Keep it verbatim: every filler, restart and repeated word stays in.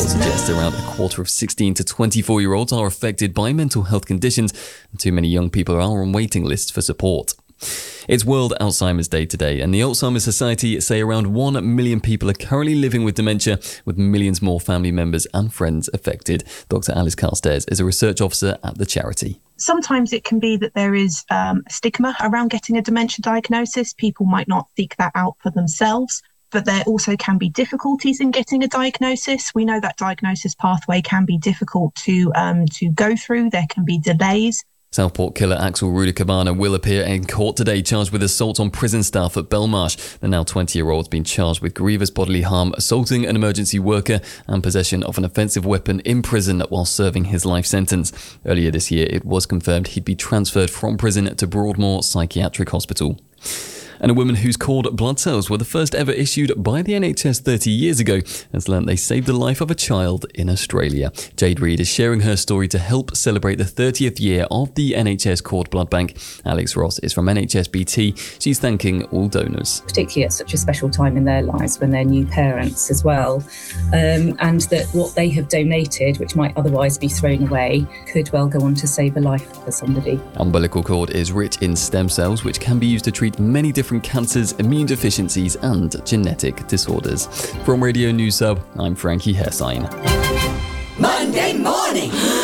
poll suggests around a quarter of sixteen to twenty-four-year-olds are affected by mental health conditions, and too many young people are on waiting lists for support. It's World Alzheimer's Day today, and the Alzheimer's Society say around one million people are currently living with dementia, with millions more family members and friends affected. Doctor Alice Carstairs is a research officer at the charity. Sometimes it can be that there is um, a stigma around getting a dementia diagnosis. People might not seek that out for themselves, but there also can be difficulties in getting a diagnosis. We know that diagnosis pathway can be difficult to um, to go through. There can be delays. Southport killer Axel Rudakabana will appear in court today, charged with assault on prison staff at Belmarsh. The now twenty-year-old has been charged with grievous bodily harm, assaulting an emergency worker, and possession of an offensive weapon in prison while serving his life sentence. Earlier this year, it was confirmed he'd be transferred from prison to Broadmoor Psychiatric Hospital. And a woman whose cord blood cells were the first ever issued by the N H S thirty years ago has learnt they saved the life of a child in Australia. Jade Reid is sharing her story to help celebrate the thirtieth year of the N H S Cord Blood Bank. Alex Ross is from N H S B T. She's thanking all donors. Particularly at such a special time in their lives when they're new parents as well. Um, and that what they have donated, which might otherwise be thrown away, could well go on to save a life for somebody. Umbilical cord is rich in stem cells, which can be used to treat many different cancers, immune deficiencies and genetic disorders. From Radio News Sub, I'm Frankie Hersign. Monday morning.